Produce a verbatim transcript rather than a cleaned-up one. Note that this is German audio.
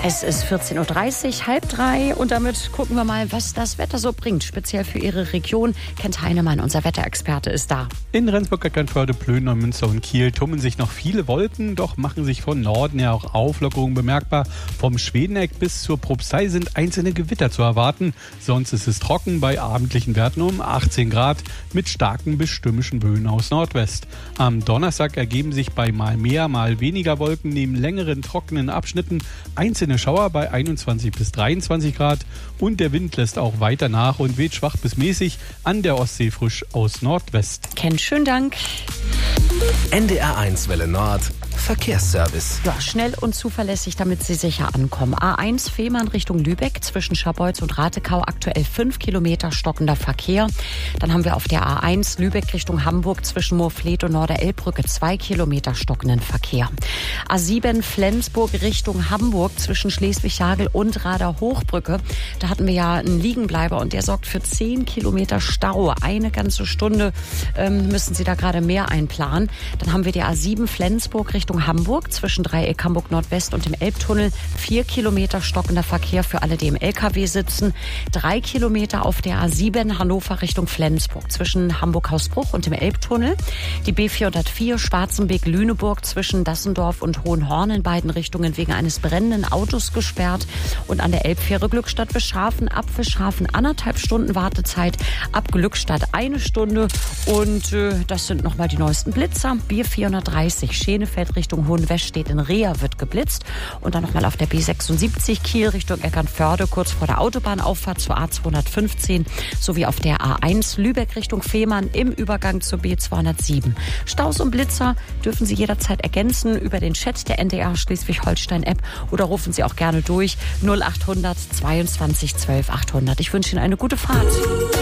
Es ist vierzehn Uhr dreißig, halb drei und damit gucken wir mal, was das Wetter so bringt. Speziell für Ihre Region. Kent Heinemann, unser Wetterexperte, ist da. In Rendsburg, Eckernförde, Plön, Neumünster und Kiel tummeln sich noch viele Wolken, doch machen sich von Norden her auch Auflockerungen bemerkbar. Vom Schwedeneck bis zur Propstei sind einzelne Gewitter zu erwarten. Sonst ist es trocken bei abendlichen Werten um achtzehn Grad mit starken bis stürmischen Böen aus Nordwest. Am Donnerstag ergeben sich bei mal mehr, mal weniger Wolken neben längeren trockenen Abschnitten einzelne Schauer bei einundzwanzig bis dreiundzwanzig Grad und der Wind lässt auch weiter nach und weht schwach bis mäßig, an der Ostsee frisch aus Nordwest. Ken, schönen Dank. N D R eins Welle Nord, Verkehrsservice. Ja, schnell und zuverlässig, damit Sie sicher ankommen. A eins Fehmarn Richtung Lübeck zwischen Scharbeutz und Ratekau aktuell fünf Kilometer stockender Verkehr. Dann haben wir auf der A eins Lübeck Richtung Hamburg zwischen Moorfleet und Norderelbbrücke zwei Kilometer stockenden Verkehr. A sieben Flensburg Richtung Hamburg zwischen Schleswig-Hagel und Rader-Hochbrücke. Da hatten wir ja einen Liegenbleiber und der sorgt für zehn Kilometer Stau. Eine ganze Stunde ähm, müssen Sie da gerade mehr einplanen. Dann haben wir die A sieben Flensburg Richtung Hamburg zwischen Dreieck Hamburg Nordwest und dem Elbtunnel. Vier Kilometer stockender Verkehr für alle, die im L K W sitzen. Drei Kilometer auf der A sieben Hannover Richtung Flensburg zwischen Hamburg-Hausbruch und dem Elbtunnel. Die B vierhundertvier Schwarzenbeek-Lüneburg zwischen Dassendorf und Hohenhorn in beiden Richtungen wegen eines brennenden Autos gesperrt. Und an der Elbfähre Glückstadt Bischhafen ab Bischhafen anderthalb Stunden Wartezeit, ab Glückstadt eine Stunde. Und äh, das sind nochmal die neuesten Blitzer. B vierhundertdreißig Schenefeld Richtung Hohenwest steht in Reher, wird geblitzt. Und dann nochmal auf der B sechsundsiebzig Kiel Richtung Eckernförde, kurz vor der Autobahnauffahrt zur A zweihundertfünfzehn, sowie auf der A eins Lübeck Richtung Fehmarn im Übergang zur B zweihundertsieben. Staus und Blitzer dürfen Sie jederzeit ergänzen über den Chat der N D R Schleswig-Holstein-App oder rufen Sie auch gerne durch null achthundert zweiundzwanzig zwölf achthundert. Ich wünsche Ihnen eine gute Fahrt.